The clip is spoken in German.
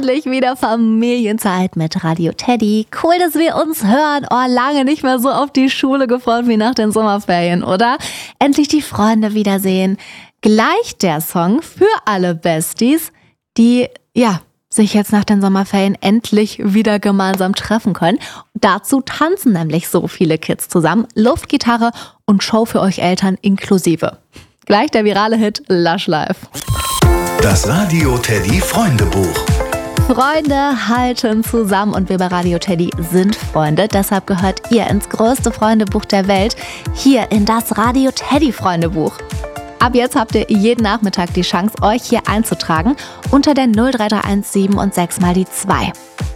endlich wieder Familienzeit mit Radio Teddy. Cool, dass wir uns hören. Oh, lange nicht mehr so auf die Schule gefreut wie nach den Sommerferien, oder? Endlich die Freunde wiedersehen. Gleich der Song für alle Besties, die, sich jetzt nach den Sommerferien endlich wieder gemeinsam treffen können. Dazu tanzen nämlich so viele Kids zusammen. Luftgitarre und Show für euch Eltern inklusive. Gleich der virale Hit Lush Life. Das Radio Teddy Freundebuch. Freunde halten zusammen und wir bei Radio Teddy sind Freunde. Deshalb gehört ihr ins größte Freundebuch der Welt, hier in das Radio Teddy Freundebuch. Ab jetzt habt ihr jeden Nachmittag die Chance, euch hier einzutragen unter der 03317 und 6 mal die 2.